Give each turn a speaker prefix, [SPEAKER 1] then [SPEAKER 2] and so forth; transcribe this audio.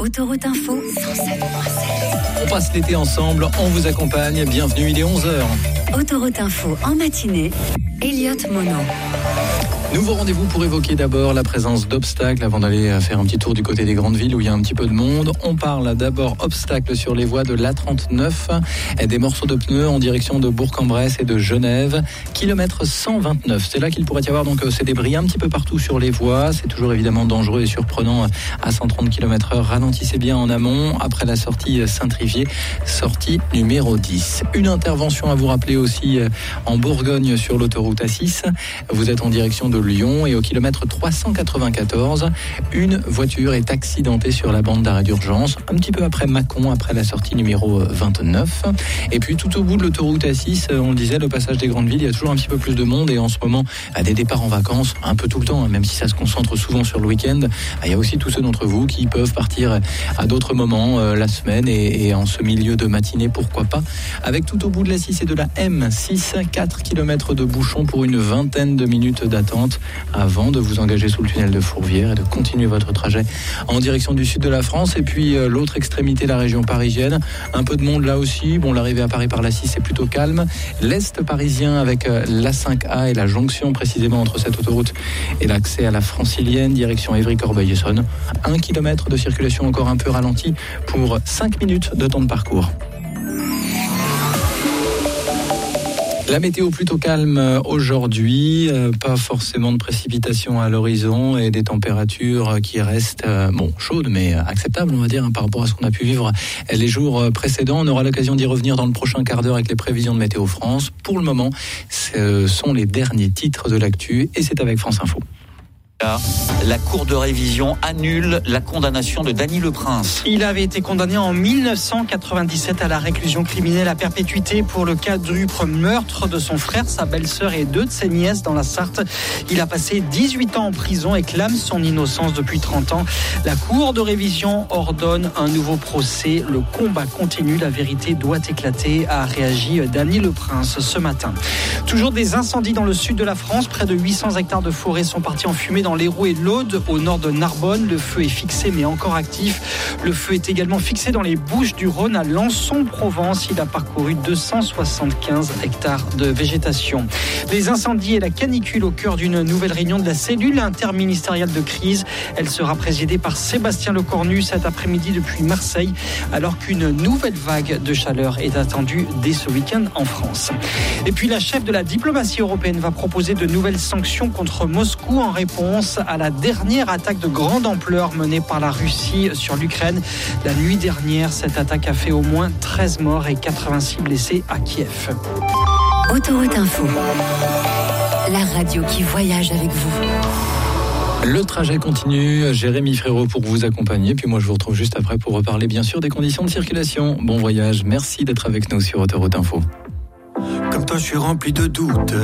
[SPEAKER 1] Autoroute Info 107.7.
[SPEAKER 2] On passe l'été ensemble, on vous accompagne. Bienvenue, il est 11h.
[SPEAKER 1] Autoroute Info en matinée, Elliot Mono.
[SPEAKER 2] Nouveau rendez-vous pour évoquer d'abord la présence d'obstacles avant d'aller faire un petit tour du côté des grandes villes où il y a un petit peu de monde. On parle d'abord obstacles sur les voies de l'A39, des morceaux de pneus en direction de Bourg-en-Bresse et de Genève. Kilomètre 129, c'est là qu'il pourrait y avoir donc ces débris un petit peu partout sur les voies. C'est toujours évidemment dangereux et surprenant à 130 km/h. Ralentissez bien en amont après la sortie Saint-Trivier, sortie numéro 10. Une intervention à vous rappeler aussi en Bourgogne sur l'autoroute A6. Vous êtes en direction de Lyon et au kilomètre 394, une voiture est accidentée sur la bande d'arrêt d'urgence, un petit peu après Mâcon, après la sortie numéro 29. Et puis tout au bout de l'autoroute A6, on le disait, le passage des grandes villes, il y a toujours un petit peu plus de monde et en ce moment, à des départs en vacances, un peu tout le temps, même si ça se concentre souvent sur le week-end, il y a aussi tous ceux d'entre vous qui peuvent partir à d'autres moments la semaine et en ce milieu de matinée, pourquoi pas, avec tout au bout de la 6 et de la M6, 4 km de bouchons pour une vingtaine de minutes d'attente avant de vous engager sous le tunnel de Fourvière et de continuer votre trajet en direction du sud de la France. Et puis l'autre extrémité, la région parisienne, un peu de monde là aussi. Bon, l'arrivée à Paris par la 6 est plutôt calme. L'Est parisien avec la 5A et la jonction précisément entre cette autoroute et l'accès à la Francilienne, direction Évry-Corbeil-Essonnes. 1 km de circulation encore un peu ralentie pour 5 minutes de temps de parcours. La météo plutôt calme aujourd'hui, pas forcément de précipitations à l'horizon et des températures qui restent chaudes mais acceptables, on va dire, par rapport à ce qu'on a pu vivre les jours précédents. On aura l'occasion d'y revenir dans le prochain quart d'heure avec les prévisions de Météo France. Pour le moment, ce sont les derniers titres de l'actu et c'est avec France Info.
[SPEAKER 3] La Cour de révision annule la condamnation de Dany Le Prince.
[SPEAKER 4] Il avait été condamné en 1997 à la réclusion criminelle à perpétuité pour le quadruple meurtre de son frère, sa belle-sœur et 2 de ses nièces dans la Sarthe. Il a passé 18 ans en prison et clame son innocence depuis 30 ans. La Cour de révision ordonne un nouveau procès. Le combat continue, la vérité doit éclater, a réagi Dany Le Prince ce matin. Toujours des incendies dans le sud de la France. Près de 800 hectares de forêt sont partis en fumée dans l'Hérault et l'Aude, au nord de Narbonne. Le feu est fixé mais encore actif. Le feu est également fixé dans les Bouches-du-Rhône à Lançon-Provence. Il a parcouru 275 hectares de végétation. Les incendies et la canicule au cœur d'une nouvelle réunion de la cellule interministérielle de crise. Elle sera présidée par Sébastien Lecornu cet après-midi depuis Marseille, alors qu'une nouvelle vague de chaleur est attendue dès ce week-end en France. Et puis la chef de la diplomatie européenne va proposer de nouvelles sanctions contre Moscou en réponse à la dernière attaque de grande ampleur menée par la Russie sur l'Ukraine. La nuit dernière, cette attaque a fait au moins 13 morts et 86 blessés à Kiev.
[SPEAKER 1] Autoroute Info, la radio qui voyage avec vous.
[SPEAKER 2] Le trajet continue, Jérémy Frérot pour vous accompagner. Puis moi, je vous retrouve juste après pour reparler bien sûr des conditions de circulation. Bon voyage, merci d'être avec nous sur Autoroute Info.
[SPEAKER 5] Comme toi, je suis rempli de doutes.